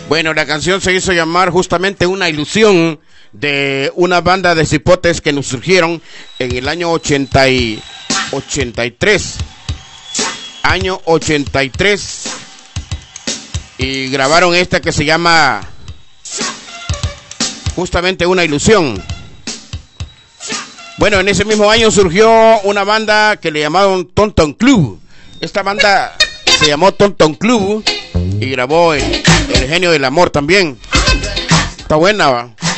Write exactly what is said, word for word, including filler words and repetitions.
Bueno, la canción se hizo llamar justamente Una Ilusión, de una banda de cipotes que nos surgieron en el año ochenta y tres. Año ochenta y tres. Y grabaron esta que se llama justamente Una Ilusión. Bueno, en ese mismo año surgió una banda que le llamaron Tonton Club. Esta banda se llamó Tonton Club y grabó el, el Genio del Amor también. Está buena, ¿va?